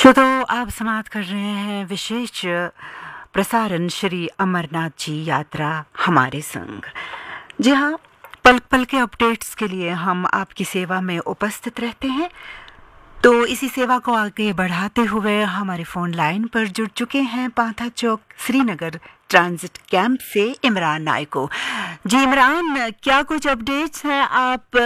श्रोताओं, आप समाप्त कर रहे हैं विशेष प्रसारण श्री अमरनाथ जी यात्रा हमारे संग। जी हाँ, पल पल के अपडेट्स के लिए हम आपकी सेवा में उपस्थित रहते हैं। तो इसी सेवा को आगे बढ़ाते हुए हमारे फ़ोन लाइन पर जुड़ चुके हैं पांथा चौक श्रीनगर ट्रांजिट कैंप से इमरान नायको। जी इमरान, क्या कुछ अपडेट्स हैं आप